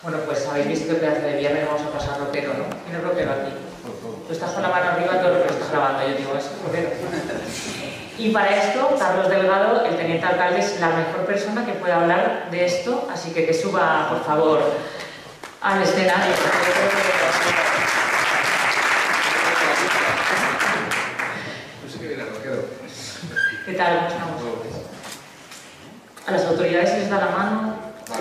Bueno, pues habéis visto qué pedazo de viernes vamos a pasar rockero, ¿no? ¿Quién es rockero aquí? Tú estás con la mano arriba todo lo que estás grabando, yo digo, es rockero. Y para esto, Carlos Delgado, el teniente alcalde, es la mejor persona que puede hablar de esto, así que suba, por favor, al escenario. No sé qué viene rockero. ¿Qué tal? ¿Cómo estamos? A las autoridades se les da la mano.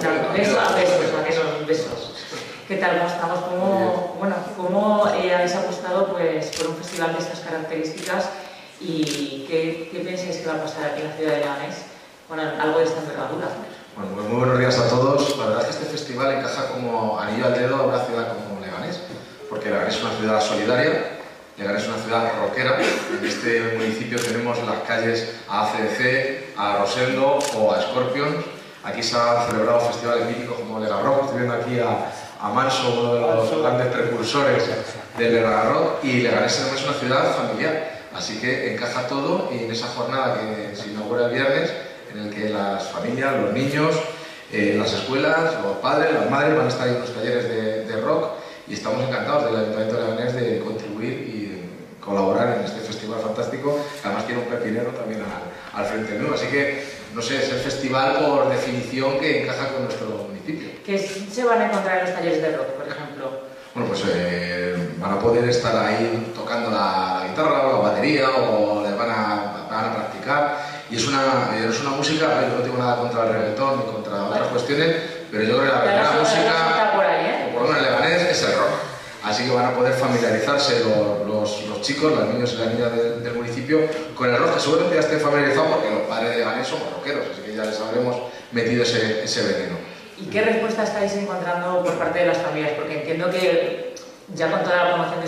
Besos. ¿Qué tal? ¿Cómo estamos? ¿Cómo habéis apostado pues, por un festival de estas características y qué pensáis que va a pasar aquí en la ciudad de Leganés con algo de esta envergadura? Bueno, pues muy buenos días a todos. La verdad es que este festival encaja como anillo al dedo a una ciudad como Leganés, porque Leganés es una ciudad solidaria, Leganés es una ciudad rockera. En este municipio tenemos las calles a ACDC, a Rosendo o a Scorpions. Aquí se han celebrado festivales míticos como Lega Rock. Estoy viendo aquí a Manso, uno de los grandes precursores del Lega Rock, y Leganés es una ciudad familiar, así que encaja todo. Y en esa jornada que se inaugura el viernes, en el que las familias, los niños, las escuelas, los padres, las madres van a estar en los talleres de rock, y estamos encantados del Ayuntamiento de Leganés de contribuir y colaborar en este festival fantástico, que además tiene un pepinero también al frente, ¿no? Así que, no sé, es el festival por definición que encaja con nuestro municipio. ¿Qué se van a encontrar en los talleres de rock, por ejemplo? Bueno, pues van a poder estar ahí tocando la guitarra o la batería, o les van a practicar. Y es una música, yo no tengo nada contra el reggaetón ni contra otras cuestiones, pero yo creo que la verdadera música, por ahí, por lo menos en Leganés, es el rock. Así que van a poder familiarizarse los chicos, los niños y las niñas del municipio con el rock, que seguramente ya estén familiarizados porque los padres de Leganés somos rockeros, así que ya les habremos metido ese veneno. ¿Y qué respuesta estáis encontrando por parte de las familias? Porque entiendo que ya con toda la promoción de